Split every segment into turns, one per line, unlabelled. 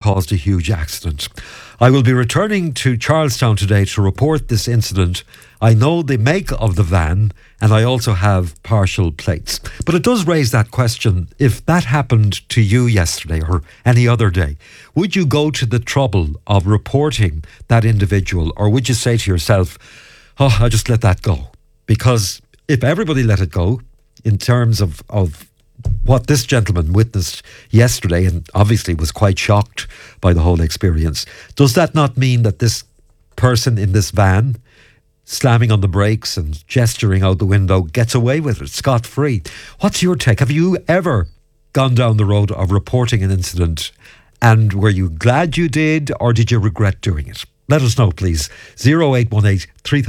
caused a huge accident. I will be returning to Charlestown today to report this incident. I know the make of the van and I also have partial plates. But it does raise that question, if that happened to you yesterday or any other day, would you go to the trouble of reporting that individual, or would you say to yourself, oh, I'll just let that go? Because if everybody let it go, in terms of what this gentleman witnessed yesterday, and obviously was quite shocked by the whole experience, does that not mean that this person in this van, slamming on the brakes and gesturing out the window, gets away with it scot-free? What's your take? Have you ever gone down the road of reporting an incident, and were you glad you did, or did you regret doing it? Let us know, please. 0818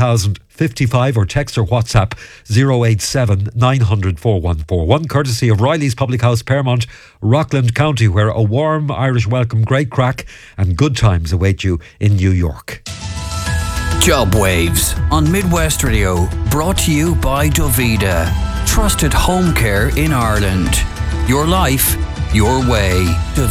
3055 or text or WhatsApp 087 900 4141, courtesy of Riley's Public House, Pearmont, Rockland County, where a warm Irish welcome, great crack and good times await you in New York.
Job Waves on Midwest Radio, brought to you by Dovida, trusted home care in Ireland. Your life, your way.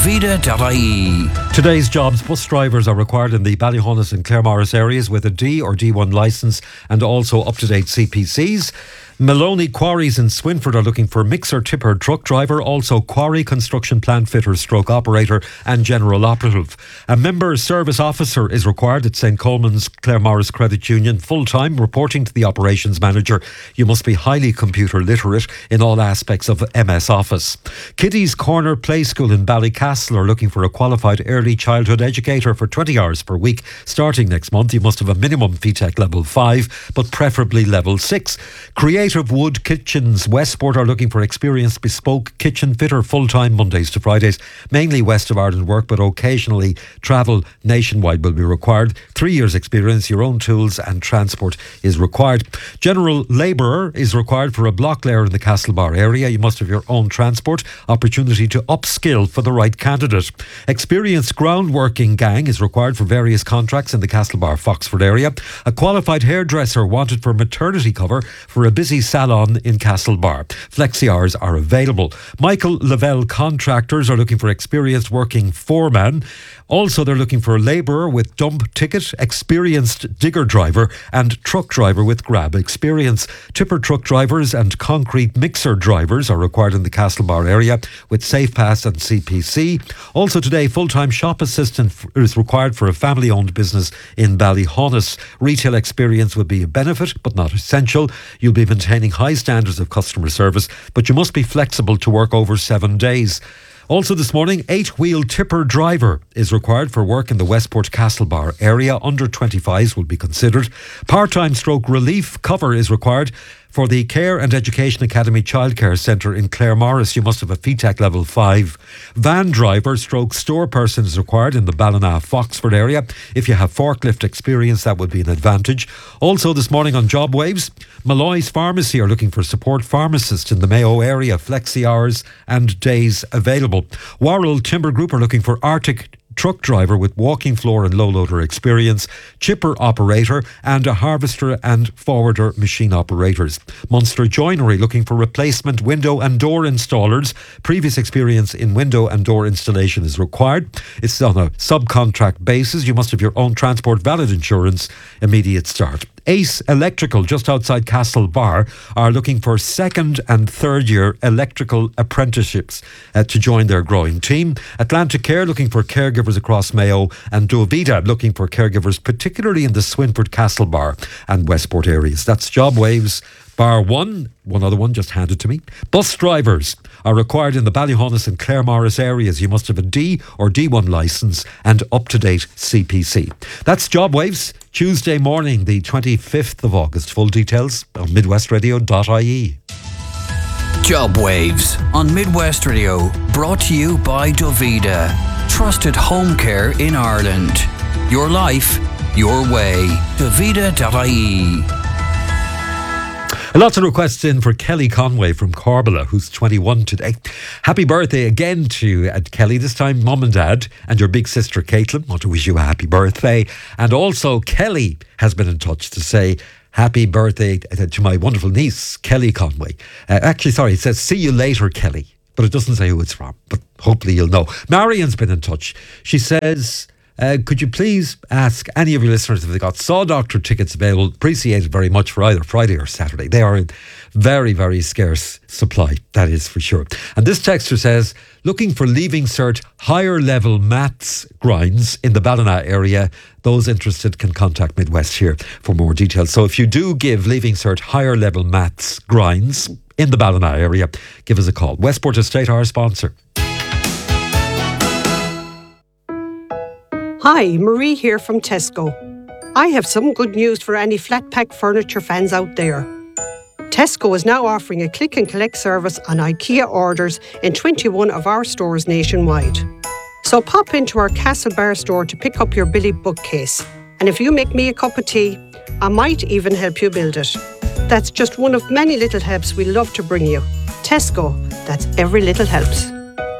Dovida.ie.
Today's jobs: bus drivers are required in the Ballyhonus and Claremorris areas with a D or D1 licence and also up-to-date CPCs. Maloney Quarries in Swinford are looking for mixer tipper truck driver, also quarry construction plant fitter stroke operator and general operative. A member service officer is required at St Coleman's Claremorris Credit Union, full-time, reporting to the operations manager. You must be highly computer literate in all aspects of MS Office. Kiddies Corner Play School in Ballycastle are looking for a qualified early childhood educator for 20 hours per week starting next month. You must have a minimum VTech level 5, but preferably level 6. Creative Wood Kitchens Westport are looking for experienced bespoke kitchen fitter, full-time, Mondays to Fridays, mainly west of Ireland work, but occasionally travel nationwide will be required. 3 years experience, your own tools and transport is required. General labourer is required for a block layer in the Castlebar area. You must have your own transport. Opportunity to upskill for the right candidate. Experienced groundworking gang is required for various contracts in the Castlebar Foxford area. A qualified hairdresser wanted for maternity cover for a busy salon in Castlebar. Flexi hours are available. Michael Lavelle Contractors are looking for experienced working foreman. Also, they're looking for a labourer with dump ticket, experienced digger driver and truck driver with grab experience. Tipper truck drivers and concrete mixer drivers are required in the Castlebar area with Safe Pass and CPC. Also today, full-time shop assistant is required for a family-owned business in Ballyhonus. Retail experience would be a benefit, but not essential. You'll be maintaining high standards of customer service, but you must be flexible to work over 7 days. Also this morning, 8-wheel tipper driver is required for work in the Westport Castlebar area. Under 25s will be considered. Part-time stroke relief cover is required for the Care and Education Academy Childcare Centre in Claremorris. You must have a VTech level 5. Van driver stroke store person is required in the Ballina Foxford area. If you have forklift experience, that would be an advantage. Also this morning on Job Waves, Malloy's Pharmacy are looking for support pharmacist in the Mayo area. Flexi hours and days available. Worrell Timber Group are looking for Arctic truck driver with walking floor and low loader experience, chipper operator and a harvester and forwarder machine operators. Munster Joinery looking for replacement window and door installers. Previous experience in window and door installation is required. It's on a subcontract basis. You must have your own transport, valid insurance, immediate start. Ace Electrical, just outside Castlebar, are looking for second and third year electrical apprenticeships to join their growing team. Atlantic Care looking for caregivers across Mayo, and Dovida looking for caregivers particularly in the Swinford, Castlebar and Westport areas. That's Job Waves. Bar one other one just handed to me. Bus drivers are required in the Ballyhonus and Claremorris areas. You must have a D or D1 licence and up-to-date CPC. That's Job Waves, Tuesday morning, the 25th of August. Full details on midwestradio.ie.
Job Waves on Midwest Radio, brought to you by Dovida, trusted home care in Ireland. Your life, your way. Dovida.ie.
Lots of requests in for Kelly Conway from Corbala, who's 21 today. Happy birthday again to Kelly, this time mum and dad, and your big sister Caitlin. Want to wish you a happy birthday. And also Kelly has been in touch to say happy birthday to my wonderful niece, Kelly Conway. It says see you later, Kelly. but it doesn't say who it's from. But hopefully you'll know. Marion's been in touch. She says, could you please ask any of your listeners if they got Saw Doctor tickets available? Appreciate it very much for either Friday or Saturday. They are in very, very scarce supply, that is for sure. And this texter says, looking for Leaving Cert higher level maths grinds in the Ballina area. Those interested can contact Midwest here for more details. So if you do give Leaving Cert higher level maths grinds in the Ballina area, give us a call. Westport Estate, our sponsor.
Hi, Marie here from Tesco. I have some good news for any flat pack furniture fans out there. Tesco is now offering a click and collect service on IKEA orders in 21 of our stores nationwide. So pop into our Castlebar store to pick up your Billy bookcase. And if you make me a cup of tea, I might even help you build it. That's just one of many little helps we love to bring you. Tesco, that's every little helps.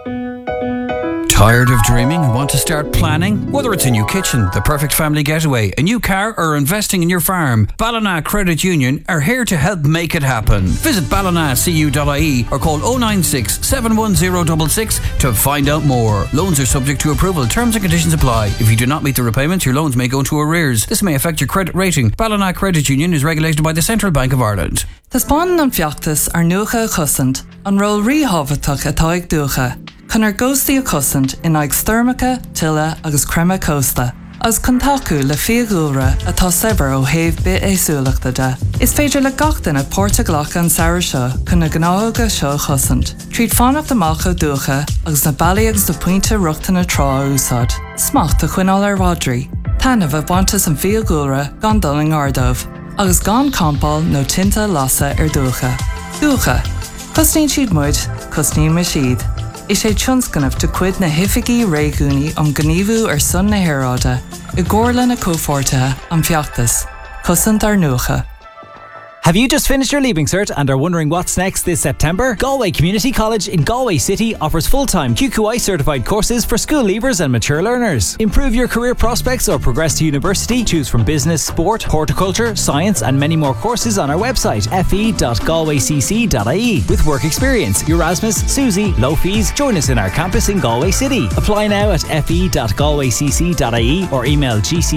Tired of dreaming and want to start planning? Whether it's a new kitchen, the perfect family getaway, a new car, or investing in your farm, Ballina Credit Union are here to help make it happen. Visit ballinacu.ie or call 096 71066 to find out more. Loans are subject to approval. Terms and conditions apply. If you do not meet the repayments, your loans may go into arrears. This may affect your credit rating. Ballina Credit Union is regulated by the Central Bank of Ireland.
Tás bán an fiachtas ar nuacha a chusant, an ról ríhabhatach atá ag dúcha. Chun ar ghóstaí a cusant in ag styrmacha, tilla agus crema costa. As contacu le fiagúra atá sever ó héh bit éasúlachta de. Is féidir le gachtain a Portaglach an saoir seo chun na gnága seo chusant. Tríd fánach amach ó dúcha agus na bailí agus do puinte ruachta na trá úsad. Smacht a chuinál ar Rodri. Tanamh a bhaintas an fiagúra gan doling ardómh. Agus gan campáil nó tinta lasa ar dúcha. Dúcha. Cosnín siad muid, cosnín me siad. Is sé tionscanmh de cuid na hifigií réigúnaí am gníomhú ar son na hairáide, I gcomharla na cófortathe an fiachtas, cosant ar nuacha.
Have you just finished your Leaving Cert and are wondering what's next this September? Galway Community College in Galway City offers full-time QQI certified courses for school leavers and mature learners. Improve your career prospects or progress to university. Choose from business, sport, horticulture, science and many more courses on our website fe.galwaycc.ie. With work experience, Erasmus, Susie, low fees. Join us in our campus in Galway City. Apply now at fe.galwaycc.ie or email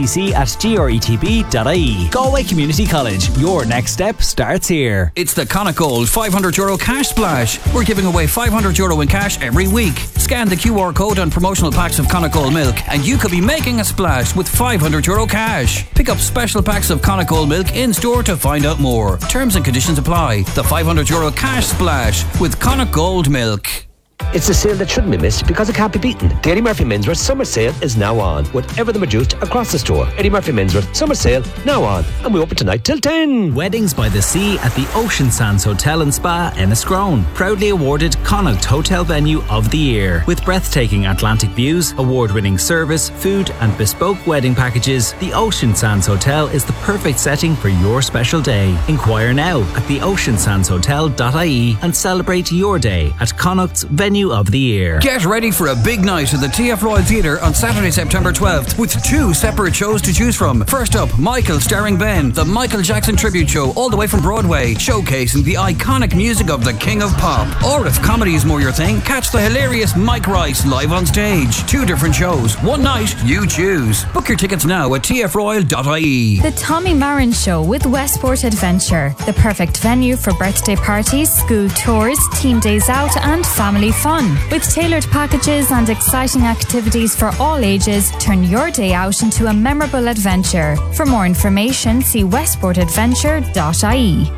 gcc@gretb.ie. Galway Community College, your next step starts here.
It's the Connacht Gold €500 cash splash. We're giving away €500 in cash every week. Scan the QR code on promotional packs of Connacht Gold milk and you could be making a splash with €500 cash. Pick up special packs of Connacht Gold milk in store to find out more. Terms and conditions apply. The €500 cash splash with Connacht Gold milk.
It's a sale that shouldn't be missed because it can't be beaten. The Eddie Murphy Menswear Summer Sale is now on, with everything reduced across the store. Eddie Murphy Menswear Summer Sale now on, and we open tonight till 10.
Weddings by the Sea at the Ocean Sands Hotel and Spa, Enniscrone. Proudly awarded Connacht Hotel Venue of the Year. With breathtaking Atlantic views, award-winning service, food and bespoke wedding packages, the Ocean Sands Hotel is the perfect setting for your special day. Inquire now at theoceansandshotel.ie and celebrate your day at Connacht's Venue of the Year.
Get ready for a big night at the TF Royal Theatre on Saturday, September 12th, with 2 separate shows to choose from. First up, Michael starring Ben, the Michael Jackson tribute show all the way from Broadway, showcasing the iconic music of the King of Pop. Or if comedy is more your thing, catch the hilarious Mike Rice live on stage. 2 different shows, one night, you choose. Book your tickets now at tfroyal.ie.
The Tommy Marin Show with Westport Adventure, the perfect venue for birthday parties, school tours, team days out and family fun. With tailored packages and exciting activities for all ages, turn your day out into a memorable adventure. For more information, see westportadventure.ie.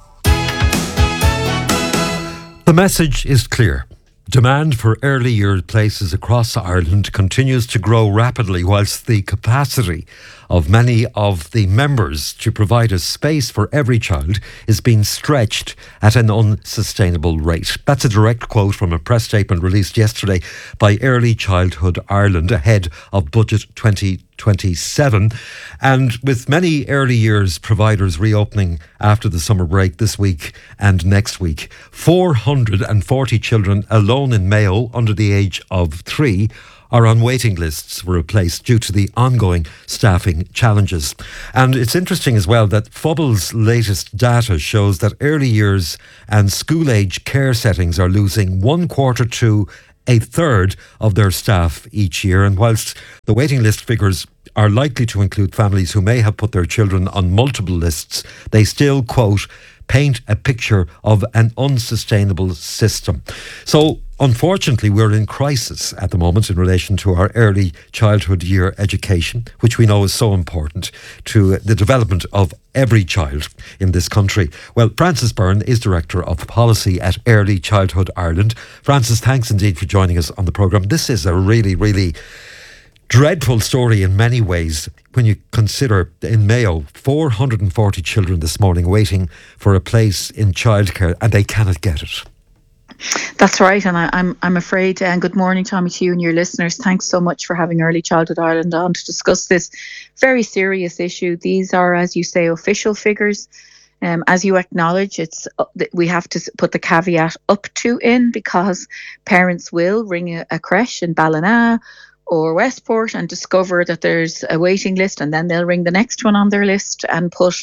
The message is clear. Demand for early year places across Ireland continues to grow rapidly, whilst the capacity of many of the members to provide a space for every child is being stretched at an unsustainable rate. That's a direct quote from a press statement released yesterday by Early Childhood Ireland ahead of Budget 2027. And with many early years providers reopening after the summer break this week and next week, 440 children alone in Mayo under the age of 3 are on waiting lists for a place due to the ongoing staffing challenges. And it's interesting as well that Fubble's latest data shows that early years and school-age care settings are losing 1/4 to a third of their staff each year. And whilst the waiting list figures are likely to include families who may have put their children on multiple lists, they still, quote, paint a picture of an unsustainable system. So, unfortunately, we're in crisis at the moment in relation to our early childhood year education, which we know is so important to the development of every child in this country. Well, Frances Byrne is Director of Policy at Early Childhood Ireland. Frances, thanks indeed for joining us on the programme. This is a really, really dreadful story in many ways when you consider in Mayo 440 children this morning waiting for a place in childcare and they cannot get it.
That's right, and I'm afraid, and good morning, Tommy, to you and your listeners. Thanks so much for having Early Childhood Ireland on to discuss this very serious issue. These are, as you say, official figures. As you acknowledge, we have to put the caveat up to in, because parents will ring a creche in Ballina or Westport and discover that there's a waiting list, and then they'll ring the next one on their list and put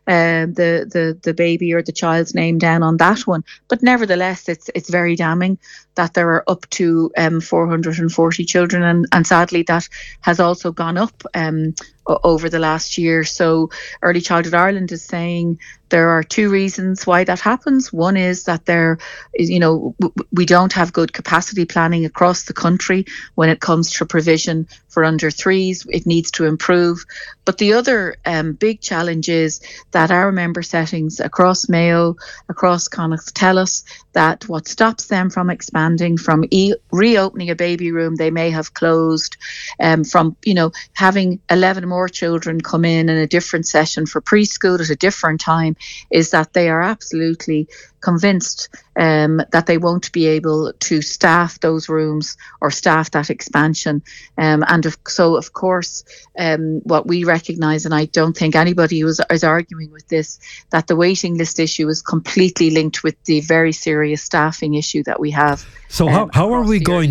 the baby or the child's name down on that one. But nevertheless, it's very damning that there are up to 440 children, and sadly that has also gone up over the last year. So Early Childhood Ireland is saying there are two reasons why that happens. One is that we don't have good capacity planning across the country when it comes to provision for under threes. It needs to improve. But the other big challenge is that our member settings across Mayo, across Connacht, tell us that what stops them from expanding, from reopening a baby room they may have closed, from having 11 more children come in a different session for preschool at a different time, is that they are absolutely convinced that they won't be able to staff those rooms or staff that expansion. So, of course, what we recognise, and I don't think anybody is arguing with this, that the waiting list issue is completely linked with the very serious staffing issue that we have.
So how are we going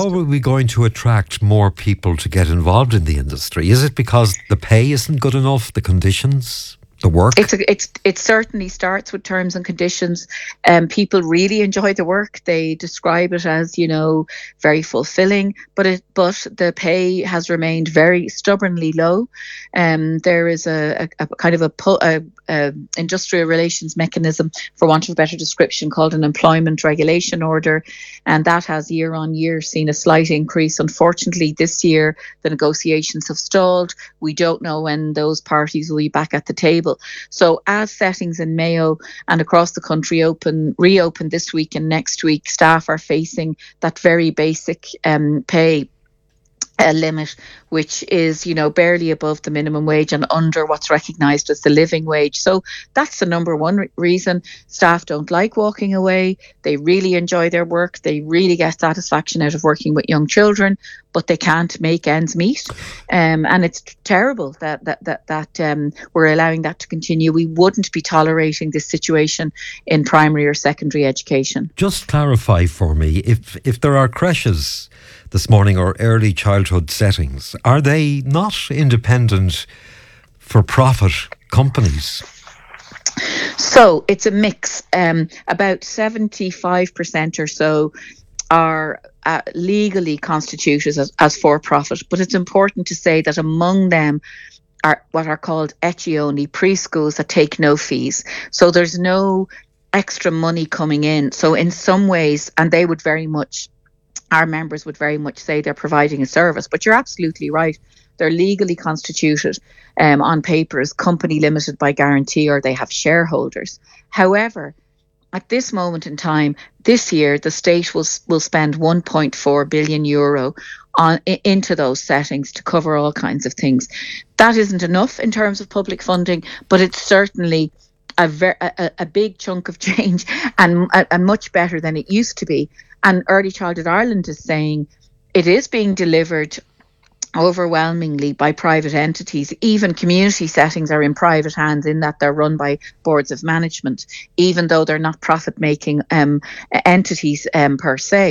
to attract more people to get involved in the industry? Is it because the pay isn't good enough, the conditions? The work?
It certainly starts with terms and conditions. People really enjoy the work. They describe it as, very fulfilling, but the pay has remained very stubbornly low. There is a kind of a industrial relations mechanism, for want of a better description, called an employment regulation order, and that has year on year seen a slight increase. Unfortunately, this year the negotiations have stalled. We don't know when those parties will be back at the table. So as settings in Mayo and across the country reopen this week and next week, staff are facing that very basic pay limit, which is, barely above the minimum wage and under what's recognised as the living wage. So that's the number one reason. Staff don't like walking away. They really enjoy their work. They really get satisfaction out of working with young children, but they can't make ends meet. And it's terrible that we're allowing that to continue. We wouldn't be tolerating this situation in primary or secondary education.
Just clarify for me, if there are creches this morning or early childhood settings, are they not independent for-profit companies?
So it's a mix. About 75% or so are legally constituted as for-profit, but it's important to say that among them are what are called ETI-only preschools that take no fees. So there's no extra money coming in. So in some ways, and they would very much, our members would very much say they're providing a service, but you're absolutely right. They're legally constituted on paper as company limited by guarantee, or they have shareholders. However, at this moment in time, this year, the state will spend €1.4 billion into those settings to cover all kinds of things. That isn't enough in terms of public funding, but it's certainly a big chunk of change and much better than it used to be. And Early Childhood Ireland is saying it is being delivered overwhelmingly by private entities. Even community settings are in private hands in that they're run by boards of management, even though they're not profit-making entities per se.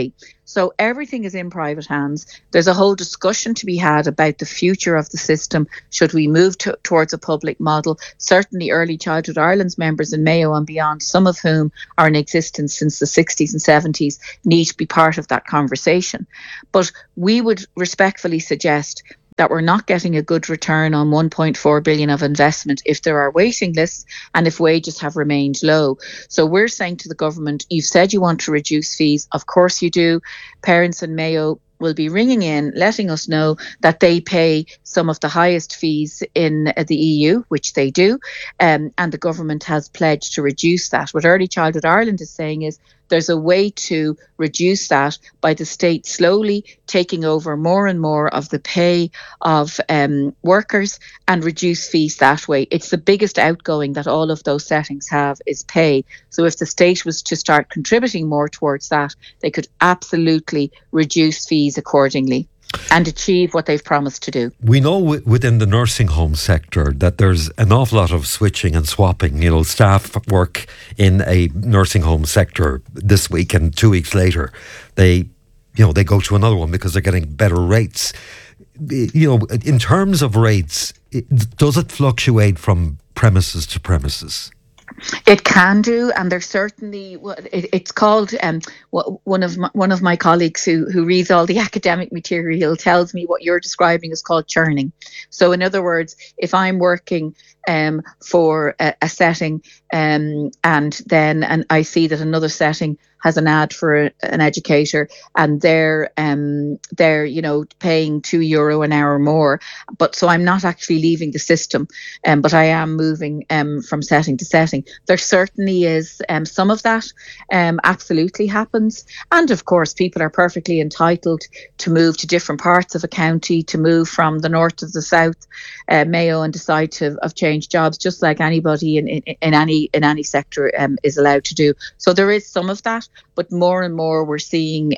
So everything is in private hands. There's a whole discussion to be had about the future of the system. Should we move towards a public model? Certainly Early Childhood Ireland's members in Mayo and beyond, some of whom are in existence since the 60s and 70s, need to be part of that conversation. But we would respectfully suggest that we're not getting a good return on 1.4 billion of investment if there are waiting lists and if wages have remained low. So we're saying to the government, you've said you want to reduce fees. Of course you do. Parents in Mayo will be ringing in, letting us know that they pay some of the highest fees in the EU, which they do, and the government has pledged to reduce that. What Early Childhood Ireland is saying is there's a way to reduce that by the state slowly taking over more and more of the pay of workers and reduce fees that way. It's the biggest outgoing that all of those settings have is pay. So if the state was to start contributing more towards that, they could absolutely reduce fees accordingly and achieve what they've promised to do.
We know within the nursing home sector that there's an awful lot of switching and swapping. You know, staff work in a nursing home sector this week and 2 weeks later they go to another one because they're getting better rates. You know, in terms of rates, does it fluctuate from premises to premises?
It can do, and there's certainly it's called. One of my colleagues who reads all the academic material tells me what you're describing is called churning. So, in other words, if I'm working for a setting, and I see that another setting has an ad for an educator, and they're paying €2 an hour more, but so I'm not actually leaving the system, but I am moving from setting to setting. There certainly is some of that absolutely happens, and of course people are perfectly entitled to move to different parts of a county, to move from the north to the south, Mayo, and decide to change jobs, just like anybody in any sector is allowed to do. So there is some of that. But more and more we're seeing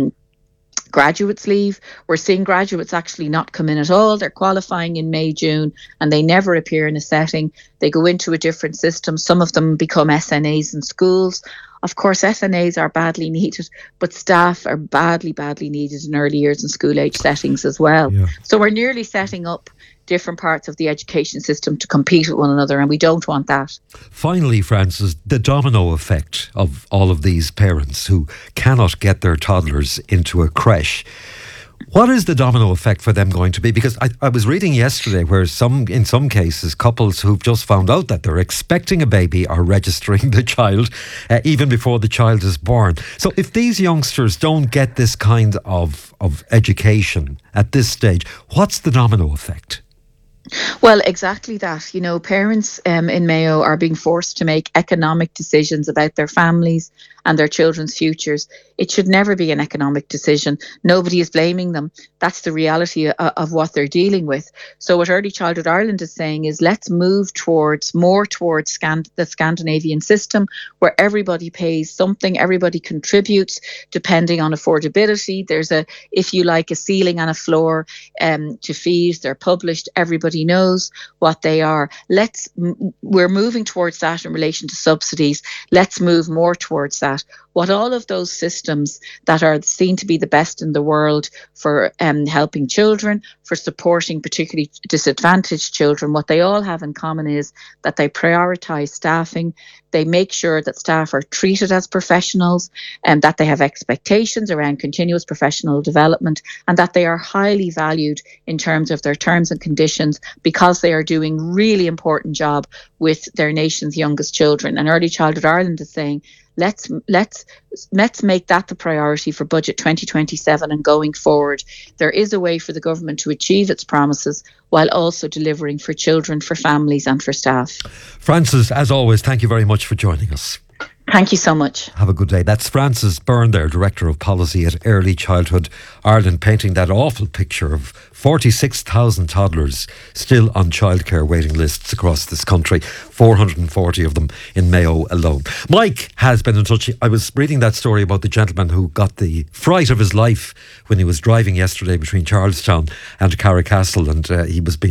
graduates leave. We're seeing graduates actually not come in at all. They're qualifying in May, June, and they never appear in a setting. They go into a different system. Some of them become SNAs in schools. Of course, SNAs are badly needed, but staff are badly needed in early years and school age settings as well. Yeah. So we're nearly setting up different parts of the education system to compete with one another, and we don't want that.
Finally, Frances, the domino effect of all of these parents who cannot get their toddlers into a creche. What is the domino effect for them going to be? Because I was reading yesterday where in some cases, couples who've just found out that they're expecting a baby are registering the child even before the child is born. So if these youngsters don't get this kind of education at this stage, what's the domino effect?
Well, exactly that. You know, parents in Mayo are being forced to make economic decisions about their families and their children's futures. It should never be an economic decision. Nobody is blaming them. That's the reality of what they're dealing with. So what Early Childhood Ireland is saying is let's move more towards the Scandinavian system, where everybody pays something, everybody contributes depending on affordability. There's a ceiling and a floor to fees. They're published. Everybody knows what they are. We're moving towards that in relation to subsidies. Let's move more towards that. What all of those systems that are seen to be the best in the world for helping children, for supporting particularly disadvantaged children, what they all have in common is that they prioritise staffing. They make sure that staff are treated as professionals and that they have expectations around continuous professional development, and that they are highly valued in terms of their terms and conditions because they are doing really important job with their nation's youngest children. And Early Childhood Ireland is saying, let's make that the priority for budget 2027 and going forward. There is a way for the government to achieve its promises while also delivering for children, for families and for staff.
Frances, as always, thank you very much for joining us.
Thank you so much.
Have a good day. That's Frances Byrne there, Director of Policy at Early Childhood Ireland, painting that awful picture of 46,000 toddlers still on childcare waiting lists across this country, 440 of them in Mayo alone. Mike has been in touch. I was reading that story about the gentleman who got the fright of his life when he was driving yesterday between Charlestown and Carricastle, and he was being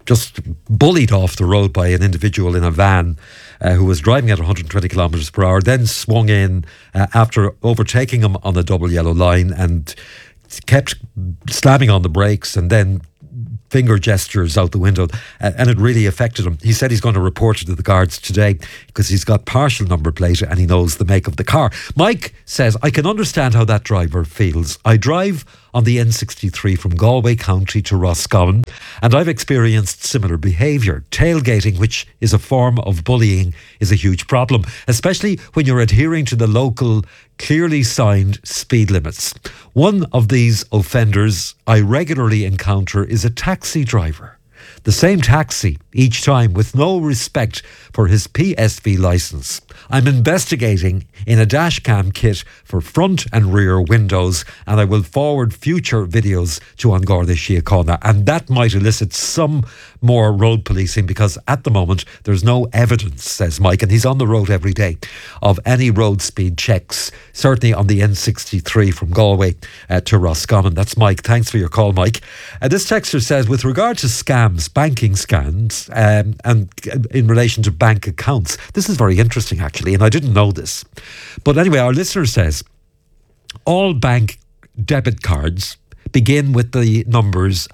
just bullied off the road by an individual in a van who was driving at 120 kilometres per hour, then swung in after overtaking him on the double yellow line and kept slamming on the brakes and then finger gestures out the window, and it really affected him. He said he's going to report it to the guards today because he's got partial number plate and he knows the make of the car. Mike says, I can understand how that driver feels. I drive on the N63 from Galway County to Roscommon, and I've experienced similar behaviour. Tailgating, which is a form of bullying, is a huge problem, especially when you're adhering to the local clearly signed speed limits. One of these offenders I regularly encounter is a taxi driver. The same taxi each time with no respect for his PSV licence. I'm investigating in a dashcam kit for front and rear windows, and I will forward future videos to An Garda Síochána, and that might elicit some more road policing because at the moment there's no evidence, says Mike, and he's on the road every day, of any road speed checks, certainly on the N63 from Galway to Roscommon. That's Mike. Thanks for your call, Mike. This texter says, with regard to scams, banking scams, and in relation to bank accounts, this is very interesting actually, and I didn't know this. But anyway, our listener says, all bank debit cards begin with the numbers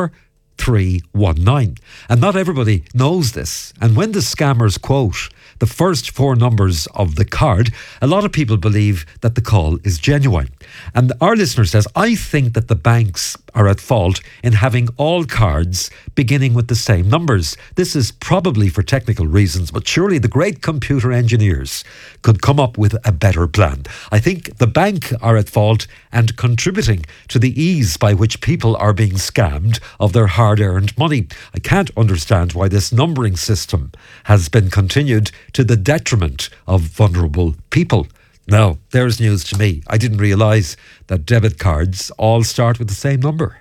4319. And not everybody knows this. And when the scammers quote the first four numbers of the card, a lot of people believe that the call is genuine. And our listener says, I think that the banks are at fault in having all cards beginning with the same numbers. This is probably for technical reasons, but surely the great computer engineers could come up with a better plan. I think the bank are at fault and contributing to the ease by which people are being scammed of their hard-earned money. I can't understand why this numbering system has been continued to the detriment of vulnerable people. Now, there's news to me. I didn't realise that debit cards all start with the same number,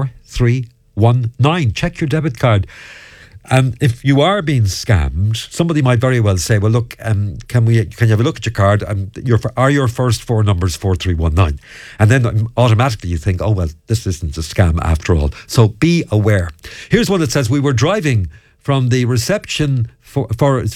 4319. Check your debit card. And if you are being scammed, somebody might very well say, well, look, can you have a look at your card? Are your first four numbers 4319? And then automatically you think, oh, well, this isn't a scam after all. So be aware. Here's one that says, we were driving from the reception for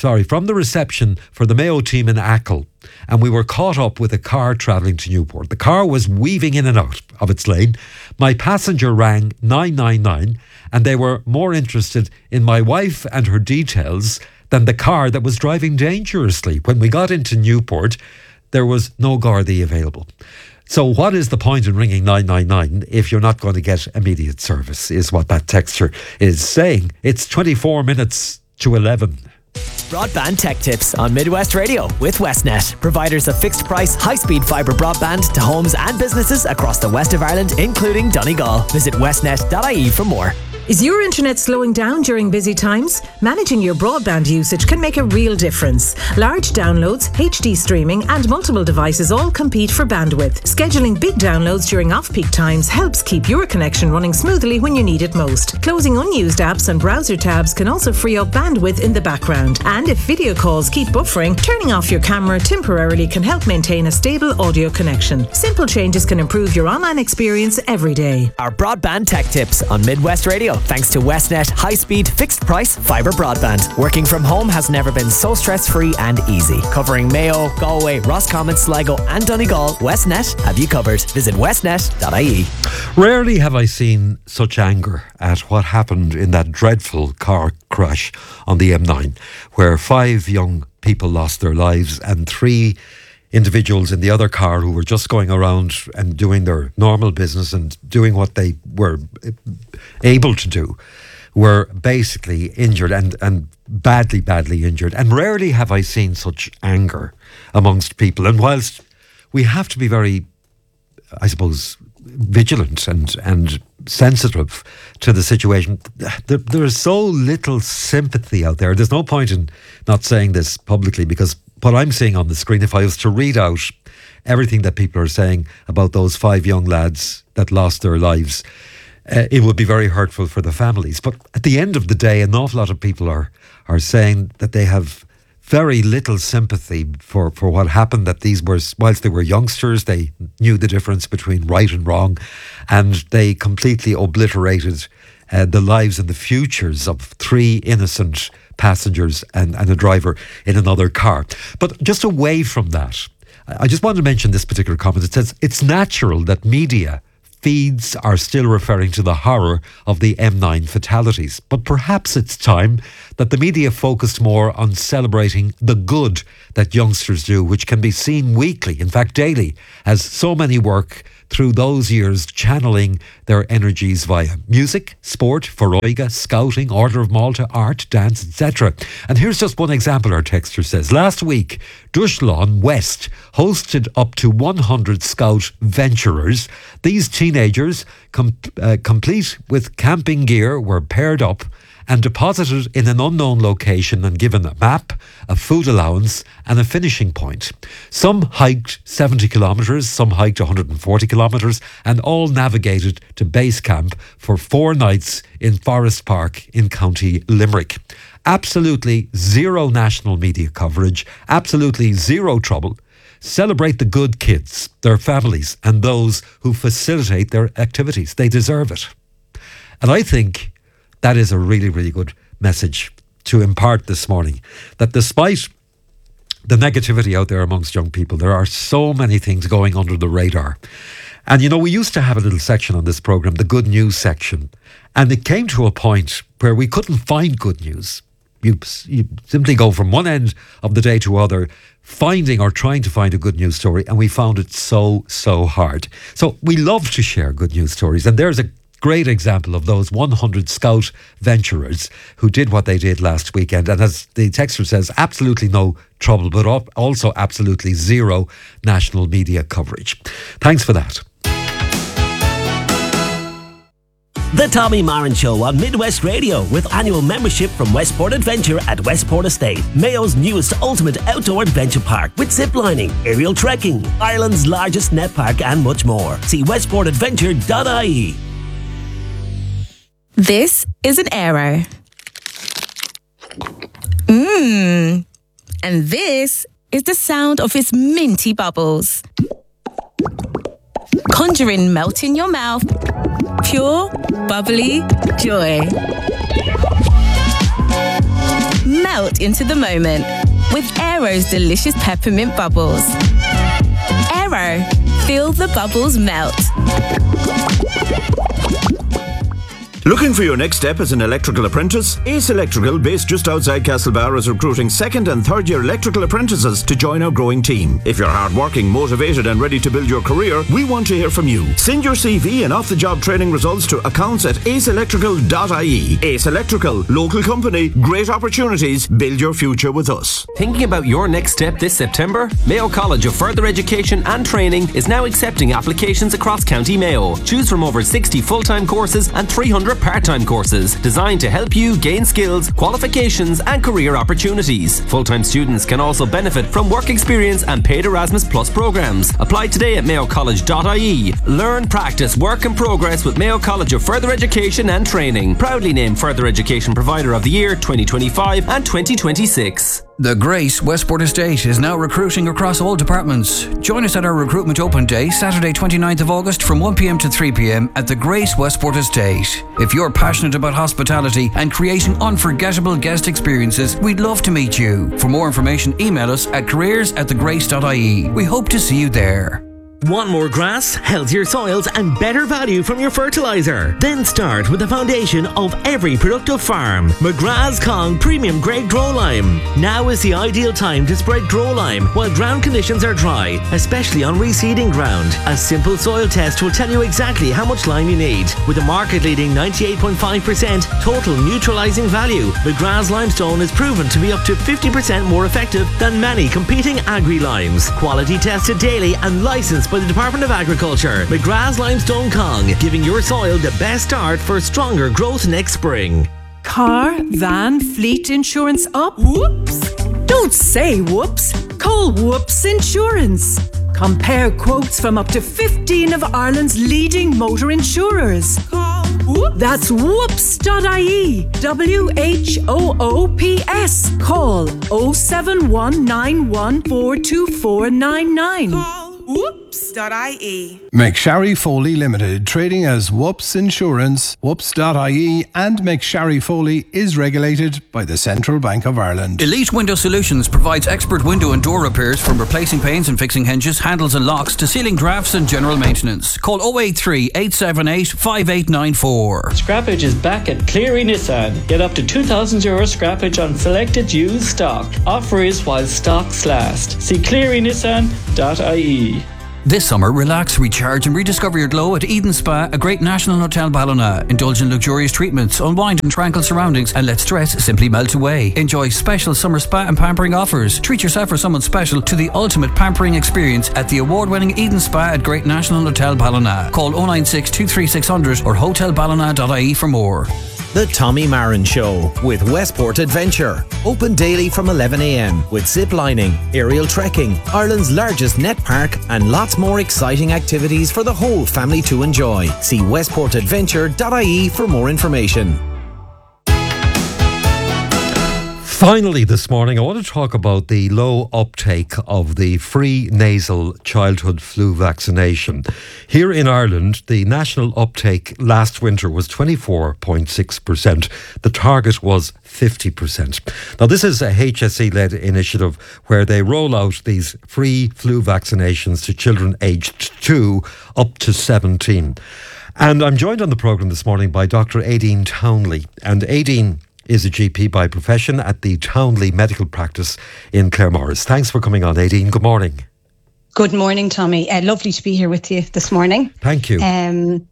the Mayo team in Achill, and we were caught up with a car travelling to Newport. The car was weaving in and out of its lane. My passenger rang 999, and they were more interested in my wife and her details than the car that was driving dangerously. When we got into Newport, there was no Gardaí available. So what is the point in ringing 999 if you're not going to get immediate service, is what that texter is saying. It's 24 minutes to 11.
Broadband Tech Tips on Midwest Radio with Westnet, providers of fixed price, high-speed fibre broadband to homes and businesses across the west of Ireland, including Donegal. Visit westnet.ie for more.
Is your internet slowing down during busy times? Managing your broadband usage can make a real difference. Large downloads, HD streaming and multiple devices all compete for bandwidth. Scheduling big downloads during off-peak times helps keep your connection running smoothly when you need it most. Closing unused apps and browser tabs can also free up bandwidth in the background. And if video calls keep buffering, turning off your camera temporarily can help maintain a stable audio connection. Simple changes can improve your online experience every day.
Our Broadband Tech Tips on Midwest Radio, thanks to Westnet high-speed fixed price fibre broadband. Working from home has never been so stress-free and easy. Covering Mayo, Galway, Roscommon, Sligo and Donegal, Westnet have you covered. Visit westnet.ie.
Rarely have I seen such anger at what happened in that dreadful car crash on the M9, where 5 young people lost their lives and 3 individuals in the other car who were just going around and doing their normal business and doing what they were able to do were basically injured and badly injured. And rarely have I seen such anger amongst people. And whilst we have to be very, I suppose, vigilant and sensitive to the situation, there is so little sympathy out there. There's no point in not saying this publicly, because what I'm seeing on the screen, if I was to read out everything that people are saying about those 5 young lads that lost their lives, it would be very hurtful for the families. But at the end of the day, an awful lot of people are saying that they have very little sympathy for what happened, that these were, whilst they were youngsters, they knew the difference between right and wrong, and they completely obliterated the lives and the futures of 3 innocent passengers and a driver in another car. But just away from that, I just wanted to mention this particular comment. It says, it's natural that media feeds are still referring to the horror of the M9 fatalities. But perhaps it's time that the media focused more on celebrating the good that youngsters do, which can be seen weekly, in fact daily, as so many work through those years channeling their energies via music, sport, Foróige, scouting, Order of Malta, art, dance, etc. And here's just one example, our texter says. Last week, Dushlán West hosted up to 100 Scout venturers. These teenagers, complete with camping gear, were paired up and deposited in an unknown location and given a map, a food allowance and a finishing point. Some hiked 70 kilometres, some hiked 140 kilometres, and all navigated to base camp for 4 nights in Forest Park in County Limerick. Absolutely zero national media coverage, absolutely zero trouble. Celebrate the good kids, their families and those who facilitate their activities. They deserve it. And I think that is a really, really good message to impart this morning, that despite the negativity out there amongst young people, there are so many things going under the radar. And, you know, we used to have a little section on this programme, the good news section, and it came to a point where we couldn't find good news. You simply go from one end of the day to other, finding or trying to find a good news story, and we found it so hard. So we love to share good news stories, and there's a great example of those 100 Scout venturers who did what they did last weekend. And as the texter says, absolutely no trouble, but also absolutely zero national media coverage. Thanks for that.
The Tommy Moran Show on Midwest Radio, with annual membership from Westport Adventure at Westport Estate, Mayo's newest ultimate outdoor adventure park with ziplining, aerial trekking, Ireland's largest net park and much more. See westportadventure.ie.
This is an Aero. And this is the sound of its minty bubbles. Conjuring melt in your mouth. Pure, bubbly joy. Melt into the moment with Aero's delicious peppermint bubbles. Aero, feel the bubbles melt.
Looking for your next step as an electrical apprentice? Ace Electrical, based just outside Castlebar, is recruiting 2nd and 3rd year electrical apprentices to join our growing team. If you're hardworking, motivated and ready to build your career, we want to hear from you. Send your CV and off-the-job training results to accounts@aceelectrical.ie. Ace Electrical, local company, great opportunities, build your future with us.
Thinking about your next step this September? Mayo College of Further Education and Training is now accepting applications across County Mayo. Choose from over 60 full-time courses and 300 part-time courses designed to help you gain skills, qualifications and career opportunities. Full-time students can also benefit from work experience and paid Erasmus Plus programs. Apply today at mayocollege.ie. Learn, practice, work and progress with Mayo College of Further Education and Training. Proudly named Further Education Provider of the Year 2025 and 2026.
The Grace Westport Estate is now recruiting across all departments. Join us at our recruitment open day, Saturday 29th of August from 1pm to 3pm at the Grace Westport Estate. If you're passionate about hospitality and creating unforgettable guest experiences, we'd love to meet you. For more information, email us at careers@thegrace.ie. We hope to see you there.
Want more grass, healthier soils and better value from your fertiliser? Then start with the foundation of every productive farm. McGrath's Kong Premium Grade Grow Lime. Now is the ideal time to spread Grow Lime while ground conditions are dry, especially on reseeding ground. A simple soil test will tell you exactly how much lime you need. With a market-leading 98.5% total neutralising value, McGrath's Limestone is proven to be up to 50% more effective than many competing agri-limes. Quality tested daily and licensed by the Department of Agriculture. McGrath's Limestone Kong, giving your soil the best start for stronger growth next spring.
Car, van, fleet insurance up? Whoops! Don't say whoops. Call Whoops Insurance. Compare quotes from up to 15 of Ireland's leading motor insurers. Call Whoops. That's whoops.ie. WHOOPS. Call 07191 42499. Call Whoops.
whoops.ie.
McSharry Foley Limited, trading as Whoops Insurance, whoops.ie, and McSharry Foley is regulated by the Central Bank of Ireland.
Elite Window Solutions provides expert window and door repairs, from replacing panes and fixing hinges, handles and locks to sealing drafts and general maintenance. Call 083 878 5894.
Scrappage is back at Cleary Nissan. Get up to €2,000 scrappage on selected used stock. Offer is while stocks last. See clearynissan.ie.
This summer, relax, recharge and rediscover your glow at Eden Spa, a great national hotel Ballina. Indulge in luxurious treatments, unwind in tranquil surroundings and let stress simply melt away. Enjoy special summer spa and pampering offers. Treat yourself or someone special to the ultimate pampering experience at the award-winning Eden Spa at Great National Hotel Ballina. Call 096 23600 or hotelballina.ie for more.
The Tommy Marin Show with Westport Adventure. Open daily from 11 a.m. with zip lining, aerial trekking, Ireland's largest net park, and lots more exciting activities for the whole family to enjoy. See westportadventure.ie for more information.
Finally this morning, I want to talk about the low uptake of the free nasal childhood flu vaccination. Here in Ireland, the national uptake last winter was 24.6%. The target was 50%. Now, this is a HSE-led initiative where they roll out these free flu vaccinations to children aged 2 up to 17. And I'm joined on the programme this morning by Dr. Aideen Townley. And Aideen is a GP by profession at the Townley Medical Practice in Claremorris. Thanks for coming on, Aideen. Good morning.
Good morning, Tommy. Lovely to be here with you this morning.
Thank you. You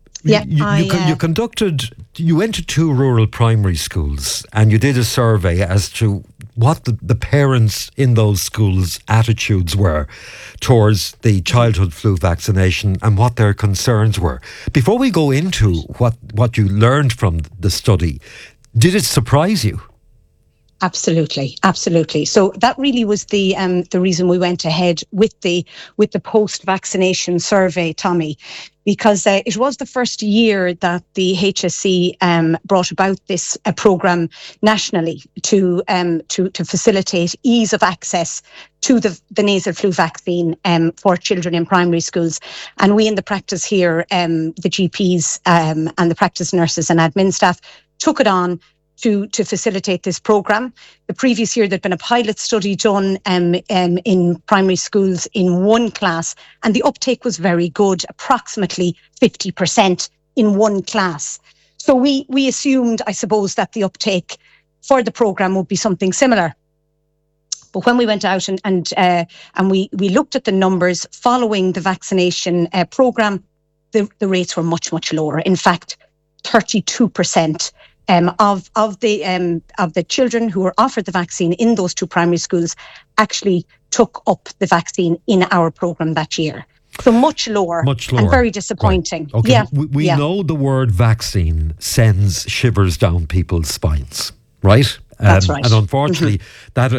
went to 2 rural primary schools and you did a survey as to what the parents in those schools' attitudes were towards the childhood flu vaccination and what their concerns were. Before we go into what you learned from the study, did it surprise you?
Absolutely. So that really was the reason we went ahead with the post-vaccination survey, Tommy, because it was the first year that the HSE brought about this programme nationally to facilitate ease of access to the nasal flu vaccine for children in primary schools. And we in the practice here, the GPs and the practice nurses and admin staff, took it on to facilitate this programme. The previous year there'd been a pilot study done in primary schools in one class, and the uptake was very good, approximately 50% in one class. So we assumed, I suppose, that the uptake for the programme would be something similar. But when we went out and we looked at the numbers following the vaccination programme, the rates were much, much lower. In fact, 32% of the children who were offered the vaccine in those 2 primary schools actually took up the vaccine in our programme that year. So much lower. And very disappointing.
Right. Okay. We know the word vaccine sends shivers down people's spines, right?
That's right.
And unfortunately, that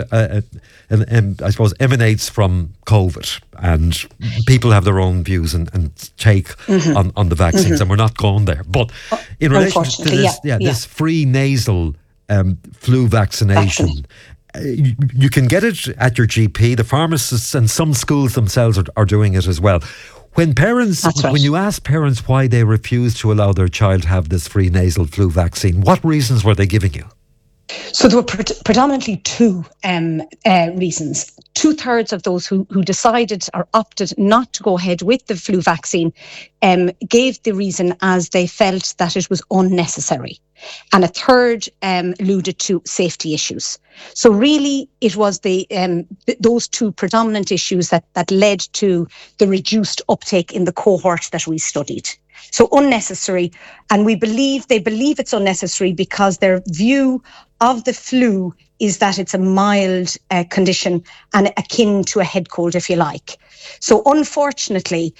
I suppose emanates from COVID, and people have their own views and take on the vaccines, and we're not going there. But in relation to this, this free nasal flu vaccination, you can get it at your GP. The pharmacists and some schools themselves are doing it as well. When you ask parents why they refuse to allow their child to have this free nasal flu vaccine, what reasons were they giving you?
So there were predominantly 2 reasons. 2/3 of those who decided or opted not to go ahead with the flu vaccine gave the reason as they felt that it was unnecessary. And a third alluded to safety issues. So really it was those 2 predominant issues that led to the reduced uptake in the cohort that we studied. So unnecessary, and they believe it's unnecessary because their view of the flu is that it's a mild condition and akin to a head cold, if you like. So unfortunately,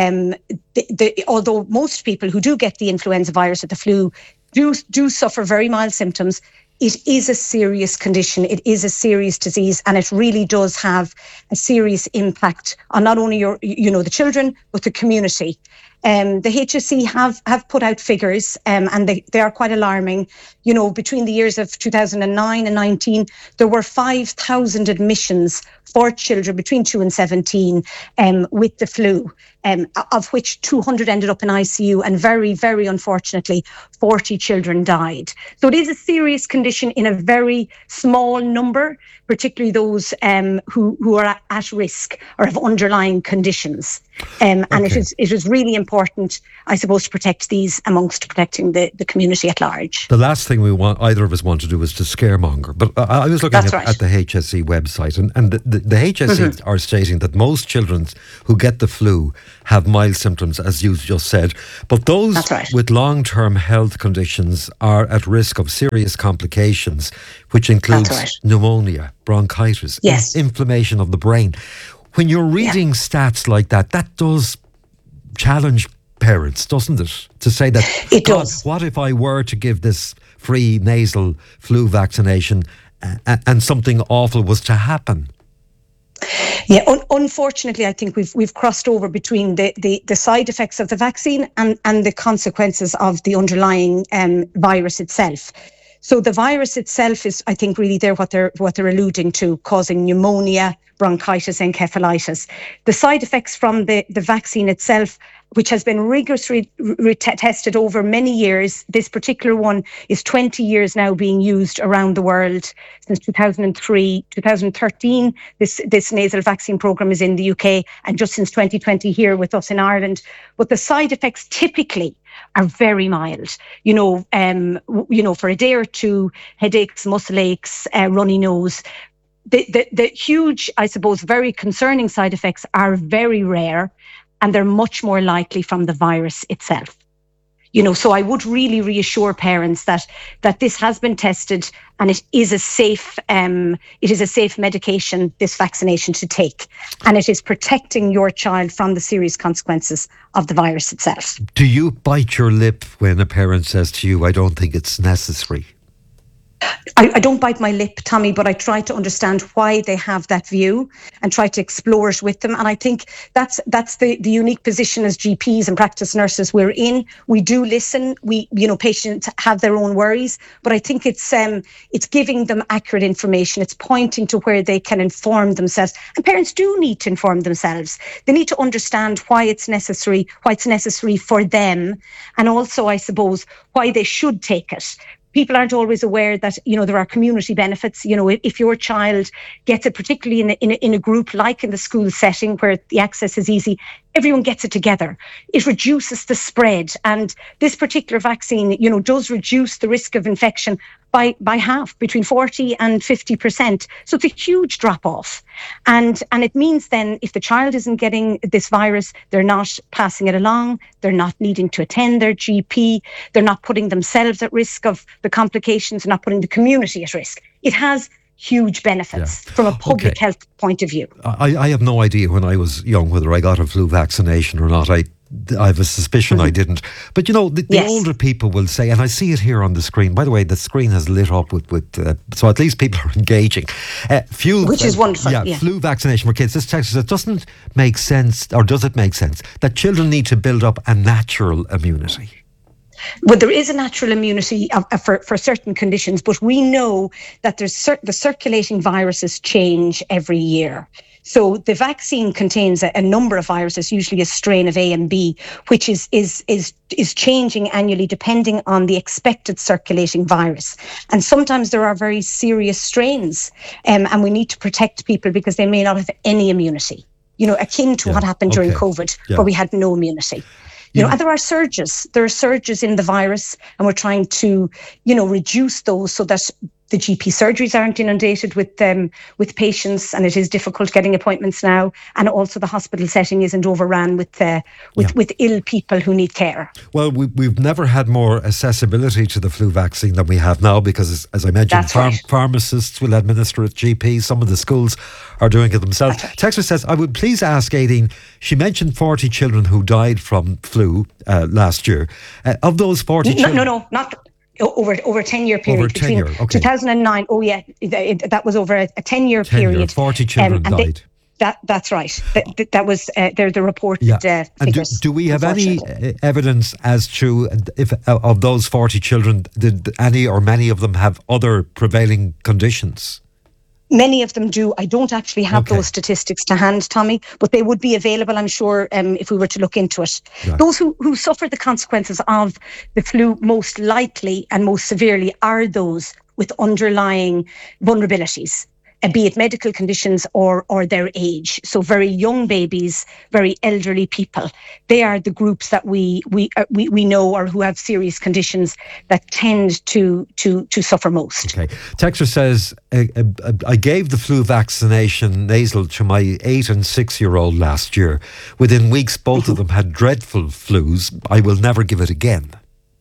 although most people who do get the influenza virus or the flu do suffer very mild symptoms, it is a serious condition, it is a serious disease, and it really does have a serious impact on not only the children, but the community. The HSE have put out figures, and they are quite alarming. You know, between the years of 2009 and 19, there were 5,000 admissions for children between 2 and 17 with the flu, of which 200 ended up in ICU, and very, very unfortunately, 40 children died. So it is a serious condition in a very small number, particularly those who are at risk or have underlying conditions. And it is really important, I suppose, to protect these amongst protecting the community at large.
The last thing either of us want to do is to scaremonger. But I was looking at the HSE website, and the HSE are stating that most children who get the flu have mild symptoms, as you just said. But those with long-term health conditions are at risk of serious complications, which includes pneumonia, bronchitis, inflammation of the brain. When you're reading stats like that, that does challenge parents, doesn't it? To say that,
it does.
What if I were to give this free nasal flu vaccination and something awful was to happen?
Yeah, unfortunately, I think we've crossed over between the side effects of the vaccine and the consequences of the underlying virus itself. So the virus itself is, I think, really there what they're alluding to, causing pneumonia, bronchitis, encephalitis. The side effects from the vaccine itself, which has been rigorously tested over many years. This particular one is 20 years now being used around the world, since 2003, 2013. This nasal vaccine program is in the UK, and just since 2020 here with us in Ireland. But the side effects typically are very mild. For a day or two, headaches, muscle aches, runny nose. The huge, I suppose, very concerning side effects are very rare, and they're much more likely from the virus itself. So I would really reassure parents that this has been tested, and it is a safe medication, this vaccination, to take, and it is protecting your child from the serious consequences of the virus itself.
Do you bite your lip when a parent says to you, "I don't think it's necessary"?
I don't bite my lip, Tommy, but I try to understand why they have that view and try to explore it with them. And I think that's the unique position as GPs and practice nurses we're in. We do listen. Patients have their own worries, but I think it's giving them accurate information. It's pointing to where they can inform themselves. And parents do need to inform themselves. They need to understand why it's necessary for them, and also, I suppose, why they should take it. People aren't always aware that, there are community benefits. If your child gets it, particularly in a group like in the school setting where the access is easy, everyone gets it together. It reduces the spread. And this particular vaccine, does reduce the risk of infection by half, between 40 and 50%. So it's a huge drop off. And it means then if the child isn't getting this virus, they're not passing it along, they're not needing to attend their GP, they're not putting themselves at risk of the complications, they're not putting the community at risk. It has huge benefits from a public health point of view.
I have no idea when I was young whether I got a flu vaccination or not. I have a suspicion I didn't. But the older people will say, and I see it here on the screen. By the way, the screen has lit up with so at least people are engaging.
Which is wonderful.
Flu vaccination for kids. This text says it doesn't make sense, or does it make sense, that children need to build up a natural immunity?
Well, there is a natural immunity for certain conditions, but we know that the circulating viruses change every year. So the vaccine contains a number of viruses, usually a strain of A and B, which is changing annually depending on the expected circulating virus. And sometimes there are very serious strains, and we need to protect people because they may not have any immunity. Akin to what happened during COVID, where we had no immunity. And there are surges. There are surges in the virus, and we're trying to, reduce those so that the GP surgeries aren't inundated with patients, and it is difficult getting appointments now. And also the hospital setting isn't overrun with ill people who need care.
Well, we've never had more accessibility to the flu vaccine than we have now, because, as I mentioned, pharmacists will administer it, GPs, some of the schools are doing it themselves. Texter says, I would please ask Aideen, she mentioned 40 children who died from flu last year. Of those 40 children...
No, not... Over a 10-year period.
Over 10 years, okay.
2009, that was over a 10-year period.
40 children died.
That's right. That was they're the reported figures.
And do we have any evidence as to if of those 40 children, did any or many of them have other prevailing conditions?
Many of them do. I don't actually have those statistics to hand, Tommy, but they would be available, I'm sure, if we were to look into it. Yeah. Those who suffer the consequences of the flu most likely and most severely are those with underlying vulnerabilities, be it medical conditions or their age. So very young babies, very elderly people. They are the groups that we know or who have serious conditions that tend to suffer most.
Okay. Texter says, I gave the flu vaccination nasal to my 8 and 6-year-old last year. Within weeks, both of them had dreadful flus. I will never give it again.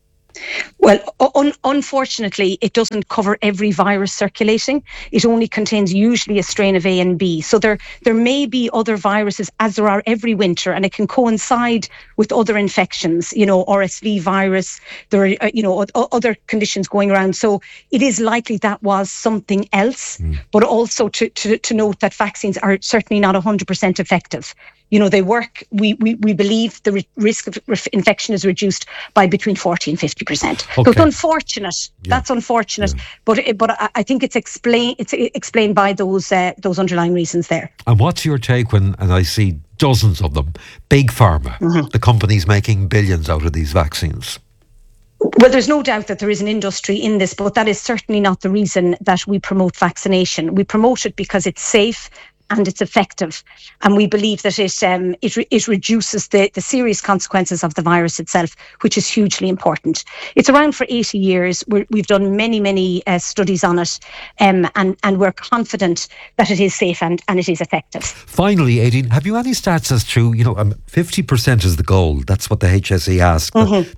Well, unfortunately, it doesn't cover every virus circulating. It only contains usually a strain of A and B. So there may be other viruses, as there are every winter, and it can coincide with other infections, RSV virus, there are, other conditions going around. So it is likely that was something else, but also to note that vaccines are certainly not 100% effective. They work. We believe the risk of infection is reduced by between 40 and 50%. Okay. So it's unfortunate. Yeah. That's unfortunate. Yeah. But I think it's explained by those underlying reasons there.
And what's your take when I see dozens of them, big pharma, the companies making billions out of these vaccines?
Well, there's no doubt that there is an industry in this, but that is certainly not the reason that we promote vaccination. We promote it because it's safe and it's effective, and we believe that it reduces the serious consequences of the virus itself, which is hugely important. It's around for 80 years. We've done many studies on it, and we're confident that it is safe and it is effective.
Finally, Aideen, have you any stats as to 50% is the goal? That's what the HSE asked.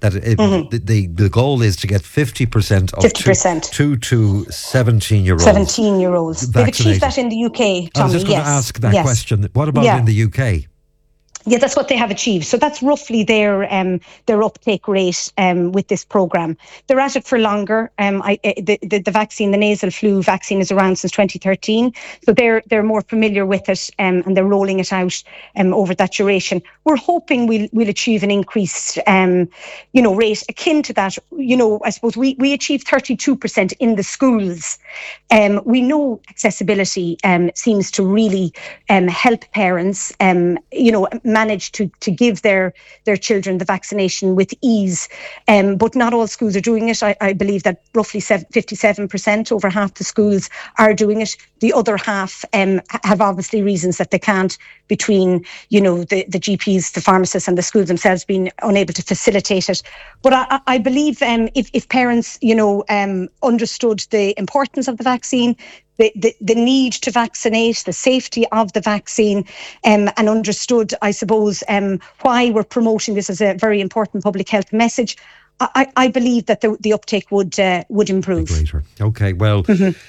The goal is to get 50% of 2 to 17-year-olds.
17-year-olds. They've achieved that in the UK, Tommy.
Ask that question. What about in the UK?
Yeah, that's what they have achieved. So that's roughly their uptake rate with this programme. They're at it for longer. The vaccine, the nasal flu vaccine, is around since 2013. So they're more familiar with it and they're rolling it out over that duration. We're hoping we'll achieve an increased rate akin to that. I suppose we achieved 32% in the schools. We know accessibility seems to really help parents manage to give their children the vaccination with ease. But not all schools are doing it. I believe that roughly 57%, over half the schools are doing it. The other half have obviously reasons that they can't, between the GPs, the pharmacists and the schools themselves being unable to facilitate it. But I believe if parents understood the importance of the vaccine, the need to vaccinate, the safety of the vaccine, and understood, I suppose, why we're promoting this as a very important public health message, I believe that the uptake would improve.
Greater. Okay, well,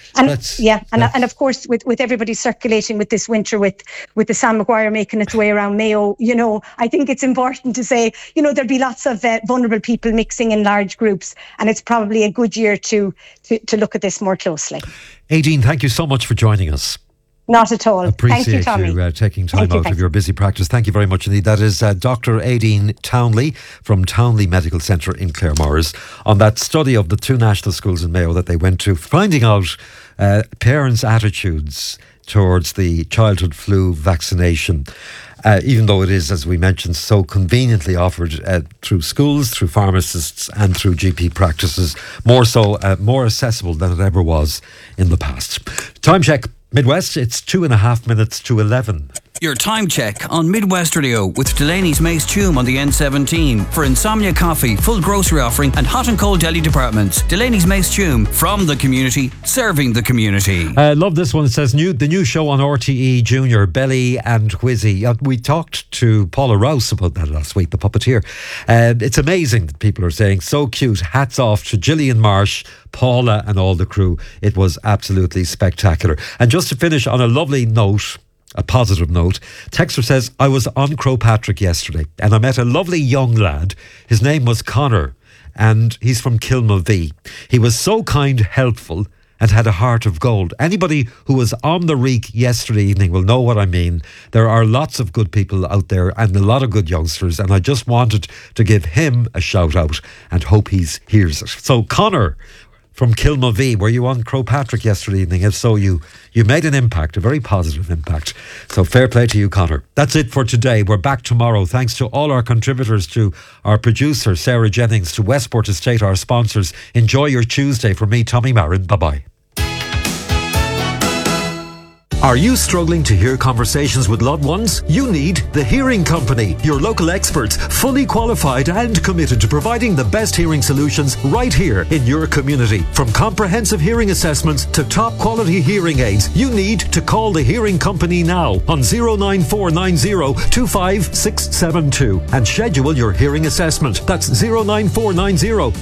and of course, with everybody circulating with this winter, with the Sam Maguire making its way around Mayo, I think it's important to say, there'll be lots of vulnerable people mixing in large groups, and it's probably a good year to look at this more closely.
Aideen, thank you so much for joining us.
Not at all.
Appreciate
Thank you, Tommy.
you taking time out of your busy practice. Thank you very much indeed. That is Dr. Aideen Townley from Townley Medical Centre in Claremorris on that study of the 2 national schools in Mayo that they went to, finding out parents' attitudes towards the childhood flu vaccination. Even though it is, as we mentioned, so conveniently offered through schools, through pharmacists and through GP practices, more accessible than it ever was in the past. Time check. Midwest, it's 2.5 minutes to 11.
Your time check on Midwest Radio with Delaney's Mace Tume on the N17 for Insomnia Coffee, full grocery offering and hot and cold deli departments. Delaney's Mace Tume, from the community, serving the community.
Love this one. It says the new show on RTE Junior, Belly and Whizzy. We talked to Paula Rouse about that last week, the puppeteer. It's amazing that people are saying so cute. Hats off to Gillian Marsh, Paula and all the crew. It was absolutely spectacular. And just to finish on a lovely note, a positive note, Texter says, I was on Croagh Patrick yesterday and I met a lovely young lad. His name was Connor and he's from Kilmalvee. He was so kind, helpful, and had a heart of gold. Anybody who was on the Reek yesterday evening will know what I mean. There are lots of good people out there and a lot of good youngsters, and I just wanted to give him a shout out and hope he hears it. So Connor from Kilmovee, were you on Croagh Patrick yesterday evening? If so, you made an impact, a very positive impact. So fair play to you, Connor. That's it for today. We're back tomorrow. Thanks to all our contributors, to our producer, Sarah Jennings, to Westport Estate, our sponsors. Enjoy your Tuesday. From me, Tommy Marin. Bye-bye. Are you struggling to hear conversations with loved ones? You need The Hearing Company, your local experts, fully qualified and committed to providing the best hearing solutions right here in your community. From comprehensive hearing assessments to top quality hearing aids, you need to call The Hearing Company now on 09490 25672 and schedule your hearing assessment. That's 09490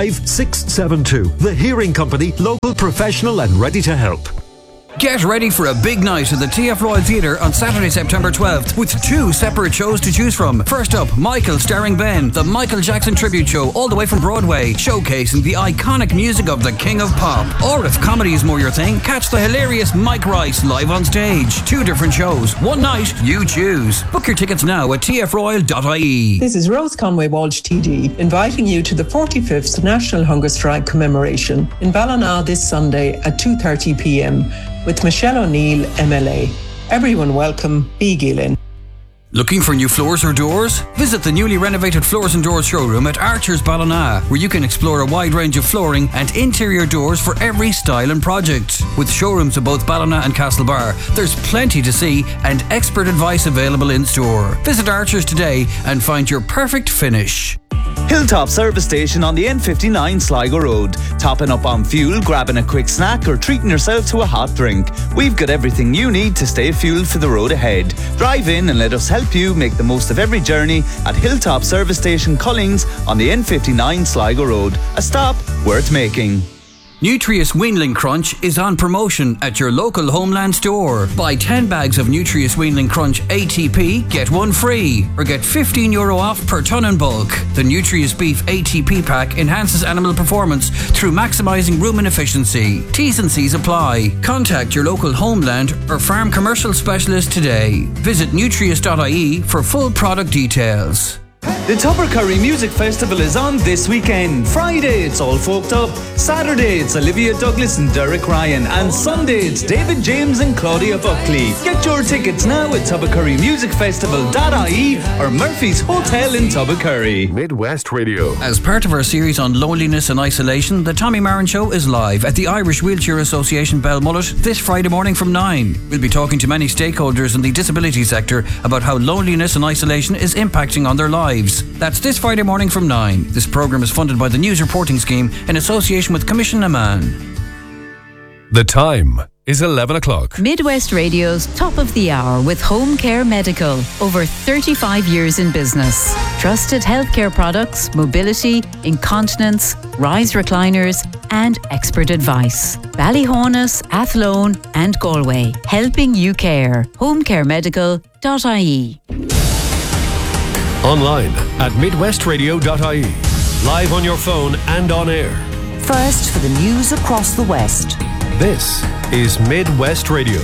25672. The Hearing Company, local, professional and ready to help.
Get ready for a big night at the TF Royal Theatre on Saturday, September 12th, with 2 separate shows to choose from. First up, Michael starring Ben, the Michael Jackson tribute show all the way from Broadway, showcasing the iconic music of the King of Pop. Or if comedy is more your thing, catch the hilarious Mike Rice live on stage. 2 different shows, one night, you choose. Book your tickets now at tfroyal.ie.
This is Rose Conway Walsh TD, inviting you to the 45th National Hunger Strike commemoration in Ballina this Sunday at 2:30pm. with Michelle O'Neill, MLA. Everyone welcome, B. Gillen.
Looking for new floors or doors? Visit the newly renovated Floors and Doors showroom at Archer's Ballina, where you can explore a wide range of flooring and interior doors for every style and project. With showrooms of both Ballina and Castlebar, there's plenty to see and expert advice available in store. Visit Archer's today and find your perfect finish.
Hilltop Service Station on the N59 Sligo Road. Topping up on fuel, grabbing a quick snack or treating yourself to a hot drink. We've got everything you need to stay fueled for the road ahead. Drive in and let us help you make the most of every journey at Hilltop Service Station Cullings on the N59 Sligo Road. A stop worth making.
Nutrius Weanling Crunch is on promotion at your local Homeland store. Buy 10 bags of Nutrius Weanling Crunch ATP, get one free, or get €15 off per tonne in bulk. The Nutrius Beef ATP pack enhances animal performance through maximising rumen efficiency. T's and C's apply. Contact your local Homeland or farm commercial specialist today. Visit nutrius.ie for full product details.
The Tubbercurry Music Festival is on this weekend. Friday, it's All Folked Up. Saturday, it's Olivia Douglas and Derek Ryan. And Sunday, it's David James and Claudia Buckley. Get your tickets now at tubbercurrymusicfestival.ie or Murphy's Hotel in Tubbercurry.
Midwest Radio.
As part of our series on loneliness and isolation, the Tommy Marin Show is live at the Irish Wheelchair Association Belmullet this Friday morning from 9. We'll be talking to many stakeholders in the disability sector about how loneliness and isolation is impacting on their lives. That's this Friday morning from 9. This programme is funded by the News Reporting Scheme in association with Commission Amman.
The time is 11 o'clock.
Midwest Radio's Top of the Hour with Home Care Medical. Over 35 years in business. Trusted healthcare products, mobility, incontinence, rise recliners and expert advice. Ballyhonus, Athlone and Galway. Helping you care. homecaremedical.ie.
Online at midwestradio.ie. Live on your phone and on air.
First for the news across the West.
This is Midwest Radio.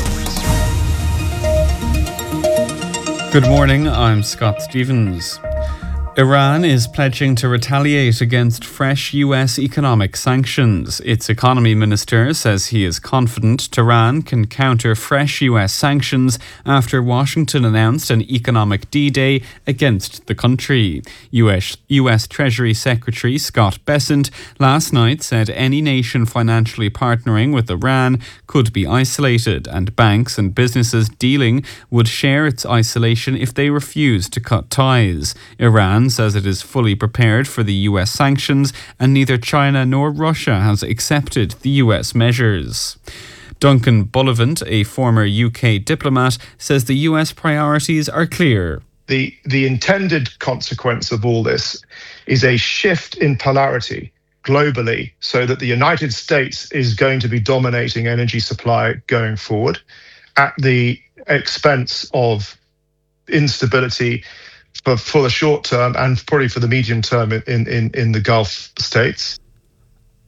Good morning, I'm Scott Stevens. Iran is pledging to retaliate against fresh US economic sanctions. Its economy minister says he is confident Tehran can counter fresh US sanctions after Washington announced an economic D-Day against the country. US Treasury Secretary Scott Bessent last night said any nation financially partnering with Iran could be isolated, and banks and businesses dealing would share its isolation if they refuse to cut ties. Iran says it is fully prepared for the US sanctions, and neither China nor Russia has accepted the US measures. Duncan Bullivant, a former UK diplomat, says the US priorities are clear.
The intended consequence of all this is a shift in polarity globally, so that the United States is going to be dominating energy supply going forward at the expense of instability for the short term and probably for the medium term in the Gulf states.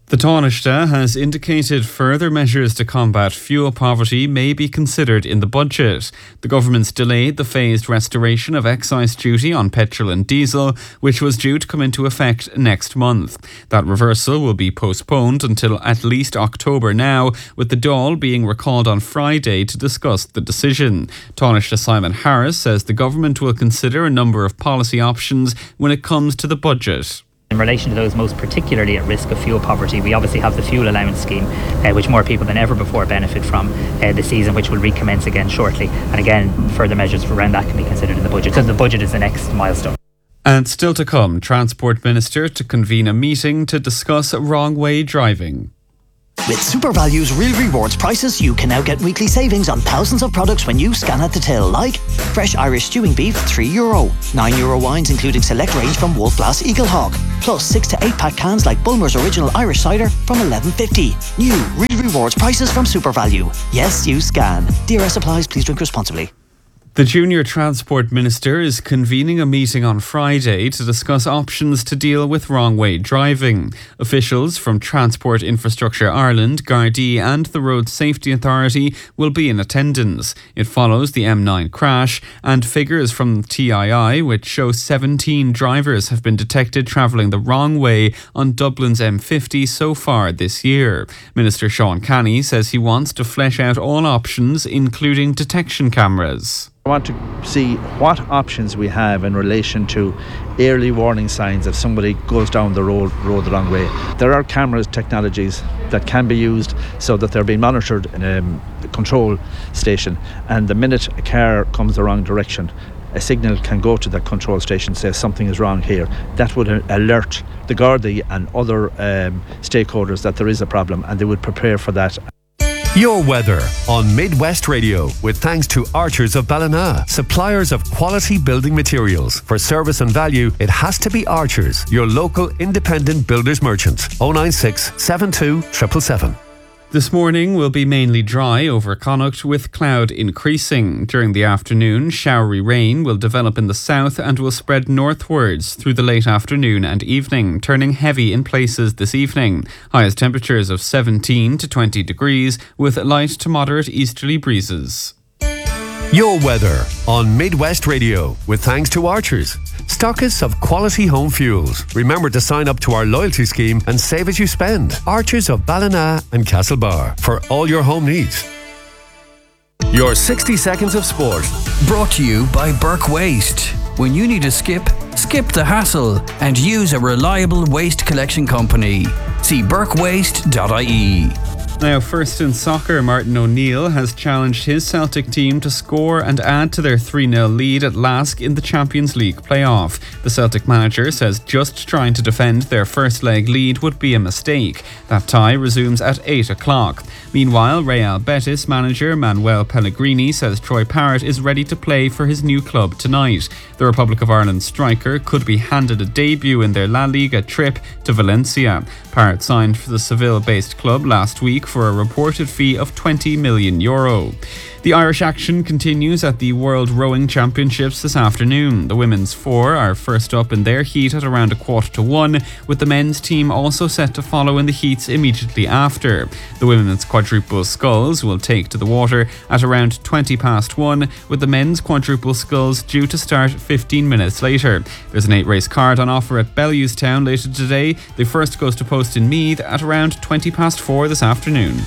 The Taoiseach has indicated further measures to combat fuel poverty may be considered in the budget. The government's delayed the phased restoration of excise duty on petrol and diesel, which was due to come into effect next month. That reversal will be postponed until at least October now, with the Dáil being recalled on Friday to discuss the decision. Taoiseach Simon Harris says the government will consider a number of policy options when it comes to the budget.
In relation to those most particularly at risk of fuel poverty, we obviously have the fuel allowance scheme, which more people than ever before benefit from this season, which will recommence again shortly. And again, further measures around that can be considered in the budget, because the budget is the next milestone.
And still to come, Transport Minister to convene a meeting to discuss wrong way driving.
With SuperValue's Real Rewards prices, you can now get weekly savings on thousands of products when you scan at the till, like fresh Irish stewing beef, €3, €9 wines including select range from Wolf Blass Eagle Hawk, plus 6 to 8 pack cans like Bulmer's Original Irish Cider from $11.50. New Real Rewards prices from SuperValue. Yes, you scan. DRS applies. Please drink responsibly.
The Junior Transport Minister is convening a meeting on Friday to discuss options to deal with wrong-way driving. Officials from Transport Infrastructure Ireland, Gardaí and the Road Safety Authority will be in attendance. It follows the M9 crash, and figures from TII which show 17 drivers have been detected travelling the wrong way on Dublin's M50 so far this year. Minister Sean Canny says he wants to flesh out all options, including detection cameras.
I want to see what options we have in relation to early warning signs if somebody goes down the road the wrong way. There are cameras technologies that can be used so that they're being monitored in a control station, and the minute a car comes the wrong direction, a signal can go to that control station, say something is wrong here. That would alert the Gardaí and other stakeholders that there is a problem, and they would prepare for that.
Your weather on Midwest Radio, with thanks to Archers of Ballina, suppliers of quality building materials. For service and value, it has to be Archers, your local independent builders merchant. 096 72 777.
This morning will be mainly dry over Connacht, with cloud increasing. During the afternoon, showery rain will develop in the south and will spread northwards through the late afternoon and evening, turning heavy in places this evening. Highest temperatures of 17 to 20 degrees, with light to moderate easterly breezes.
Your weather on Midwest Radio, with thanks to Archers, stockists of quality home fuels. Remember to sign up to our loyalty scheme and save as you spend. Archers of Ballina and Castlebar, for all your home needs. Your 60 seconds of sport.
Brought to you by Burke Waste. When you need a skip the hassle and use a reliable waste collection company. See burkewaste.ie.
Now, first in soccer, Martin O'Neill has challenged his Celtic team to score and add to their 3-0 lead at Lask in the Champions League playoff. The Celtic manager says just trying to defend their first leg lead would be a mistake. That tie resumes at 8 o'clock. Meanwhile, Real Betis manager Manuel Pellegrini says Troy Parrott is ready to play for his new club tonight. The Republic of Ireland striker could be handed a debut in their La Liga trip to Valencia. Parrott signed for the Seville-based club last week for a reported fee of €20 million. The Irish action continues at the World Rowing Championships this afternoon. The women's 4 are first up in their heat at around 1:15, with the men's team also set to follow in the heats immediately after. The women's quadruple sculls will take to the water at around 1:20, with the men's quadruple sculls due to start 15 minutes later. There's an 8-race card on offer at Bellewstown later today. The first goes to post in Meath at around 20:04 this afternoon.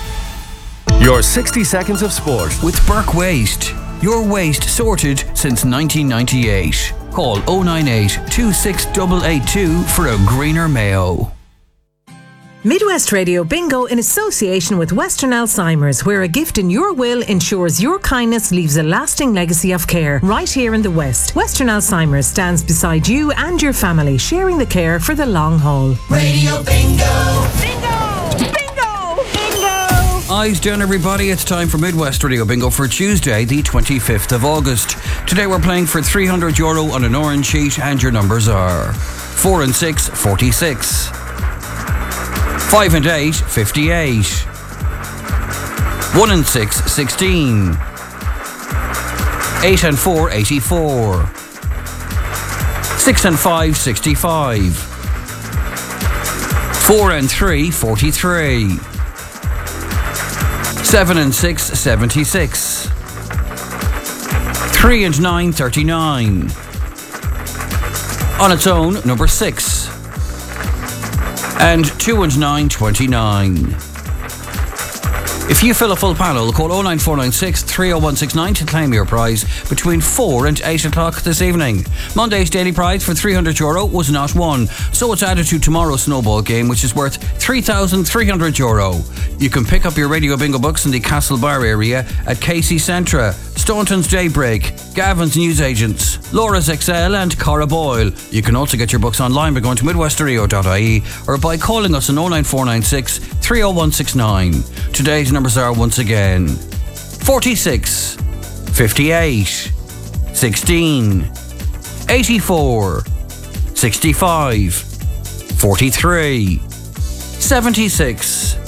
Your 60 seconds of sport
with Burke Waste. Your waste sorted since 1998. Call 098 26882 for a greener Mayo.
Midwest Radio Bingo in association with Western Alzheimer's, where a gift in your will ensures your kindness leaves a lasting legacy of care right here in the West. Western Alzheimer's stands beside you and your family, sharing the care for the long haul.
Radio Bingo! Bingo!
Eyes down, everybody. It's time for Midwest Radio Bingo for Tuesday, the 25th of August. Today we're playing for €300 on an orange sheet, and your numbers are 4 and 6, 46. 5 and 8, 58. 1 and 6, 16. 8 and 4, 84. 6 and 5, 65. 4 and 3, 43. 7 and 6, 76. 3 and 9, 39. On its own, number 6. And 2 and 9, 29. If you fill a full panel, call 09496 30169 to claim your prize between 4 and 8 o'clock this evening. Monday's daily prize for €300 was not won, so it's added to tomorrow's snowball game, which is worth €3,300. You can pick up your Radio Bingo books in the Castlebar area at Casey Centra, Staunton's Daybreak, Gavin's Newsagents, Laura's XL and Cara Boyle. You can also get your books online by going to midwestradio.ie or by calling us on 09496 30169. Today's numbers are once again 46, 58, 16, 84, 65, 43, 76,